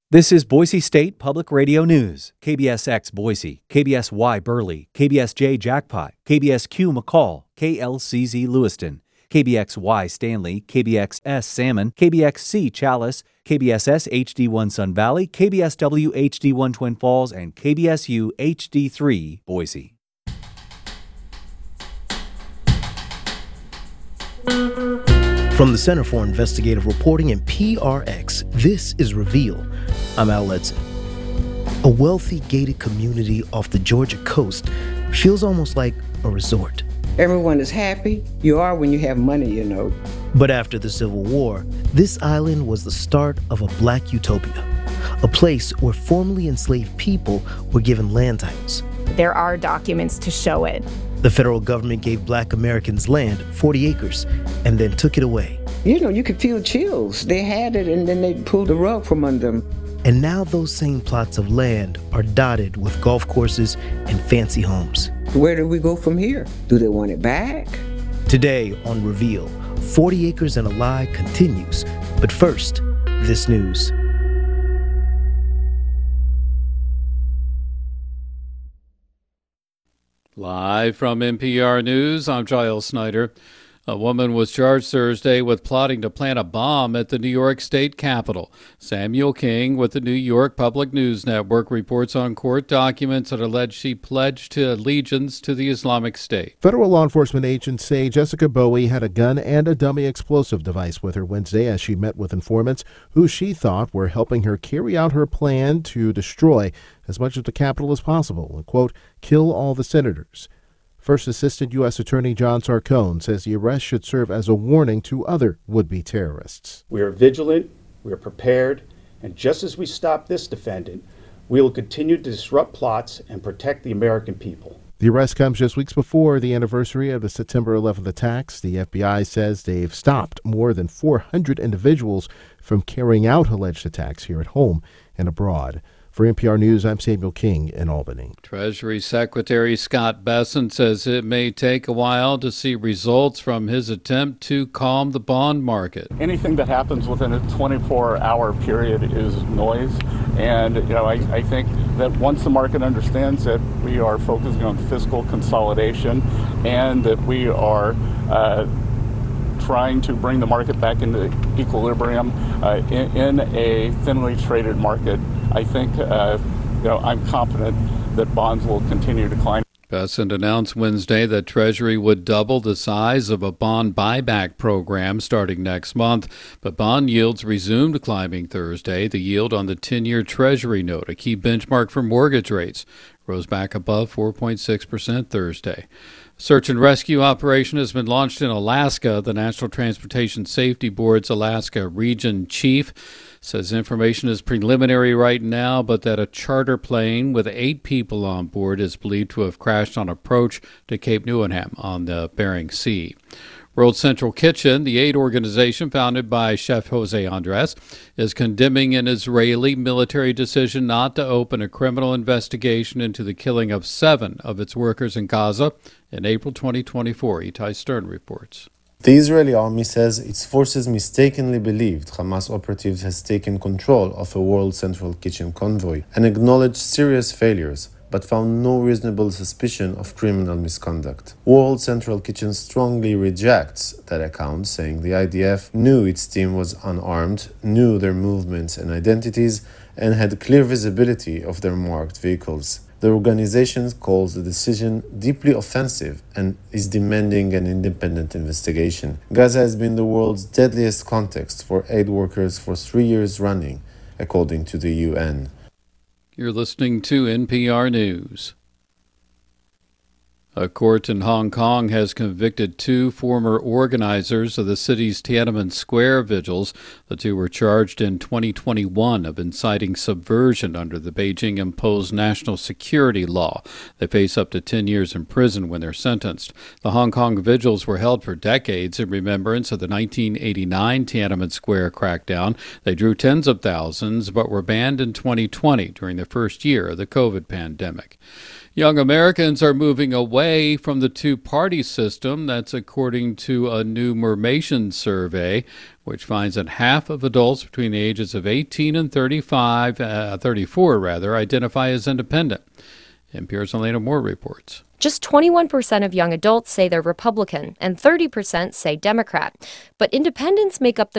This is Boise State Public Radio News. KBSX Boise, KBSY Burley, KBSJ Jackpot, KBSQ McCall, KLCZ Lewiston, KBXY Stanley, KBXS Salmon, KBXC Chalice, KBSS HD1 Sun Valley, KBSW HD1 Twin Falls, and KBSU HD3 Boise. From the Center for Investigative Reporting and PRX, this is Reveal. I'm Al Ledson. A wealthy gated community off the Georgia coast feels almost like a resort. Everyone is happy. You are when you have money, you know. But after the Civil War, this island was the start of a black utopia, a place where formerly enslaved people were given land titles. There are documents to show it. The federal government gave black Americans land, 40 acres, and then took it away. You know, you could feel chills. They had it and then they pulled the rug from under them. And now those same plots of land are dotted with golf courses and fancy homes. Where do we go from here? Do they want it back? Today on Reveal, 40 Acres and a Lie continues. But first, this news. Live from NPR News, I'm Giles Snyder. A woman was charged Thursday with plotting to plant a bomb at the New York State Capitol. Samuel King with the New York Public News Network reports on court documents that allege she pledged to allegiance to the Islamic State. Federal law enforcement agents say Jessica Bowie had a gun and a dummy explosive device with her Wednesday as she met with informants who she thought were helping her carry out her plan to destroy as much of the Capitol as possible and, quote, kill all the senators. First Assistant U.S. Attorney John Sarcone says the arrest should serve as a warning to other would-be terrorists. We are vigilant, we are prepared, and just as we stop this defendant, we will continue to disrupt plots and protect the American people. The arrest comes just weeks before the anniversary of the September 11th attacks. The FBI says they've stopped more than 400 individuals from carrying out alleged attacks here at home and abroad. For NPR News, I'm Samuel King in Albany. Treasury Secretary Scott Bessent says it may take a while to see results from his attempt to calm the bond market. Anything that happens within a 24-hour period is noise. And, I think that once the market understands that we are focusing on fiscal consolidation and that we are trying to bring the market back into equilibrium in a thinly traded market, I think, I'm confident that bonds will continue to climb. Bessent announced Wednesday that Treasury would double the size of a bond buyback program starting next month, but bond yields resumed climbing Thursday. The yield on the 10-year Treasury note, a key benchmark for mortgage rates, rose back above 4.6% Thursday. Search and rescue operation has been launched in Alaska. The National Transportation Safety Board's Alaska Region Chief says information is preliminary right now, but that a charter plane with 8 people on board is believed to have crashed on approach to Cape Neuenham on the Bering Sea. World Central Kitchen, the aid organization founded by Chef Jose Andres, is condemning an Israeli military decision not to open a criminal investigation into the killing of 7 of its workers in Gaza in April 2024. Itai Stern reports. The Israeli army says its forces mistakenly believed Hamas operatives has taken control of a World Central Kitchen convoy and acknowledged serious failures, but found no reasonable suspicion of criminal misconduct. World Central Kitchen strongly rejects that account, saying the IDF knew its team was unarmed, knew their movements and identities, and had clear visibility of their marked vehicles. The organization calls the decision deeply offensive and is demanding an independent investigation. Gaza has been the world's deadliest context for aid workers for 3 years running, according to the UN. You're listening to NPR News. A court in Hong Kong has convicted 2 former organizers of the city's Tiananmen Square vigils. The 2 were charged in 2021 of inciting subversion under the Beijing-imposed national security law. They face up to 10 years in prison when they're sentenced. The Hong Kong vigils were held for decades in remembrance of the 1989 Tiananmen Square crackdown. They drew tens of thousands, but were banned in 2020 during the first year of the COVID pandemic. Young Americans are moving away from the two-party system. That's according to a new Mermation survey, which finds that half of adults between the ages of 18 and 34 identify as independent. NPR's Elena Moore reports. Just 21% of young adults say they're Republican and 30% say Democrat. But independents make up the